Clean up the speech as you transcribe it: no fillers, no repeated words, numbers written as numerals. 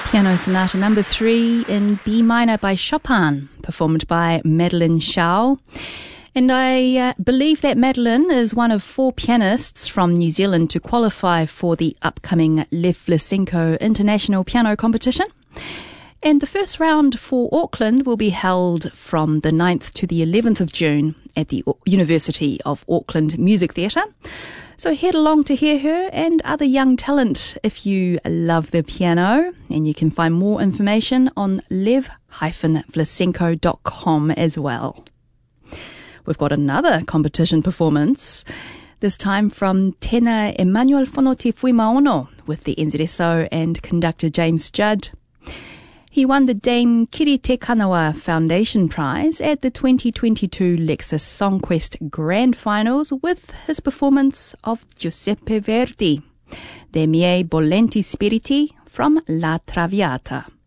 Piano Sonata Number 3 in B minor by Chopin, performed by Madeleine Schau. And I believe that Madeleine is one of 4 pianists from New Zealand to qualify for the upcoming Lev Vlesenko International Piano Competition. And the first round for Auckland will be held from the 9th to the 11th of June at the University of Auckland Music Theatre. So head along to hear her and other young talent if you love the piano. And you can find more information on lev-vlesenko.com as well. We've got another competition performance, this time from tenor Emmanuel Fonote Fuimaono with the NZSO and conductor James Judd. He won the Dame Kiri Te Kanawa Foundation Prize at the 2022 Lexus Songquest Grand Finals with his performance of Giuseppe Verdi, De Miei Bollenti Spiriti from La Traviata.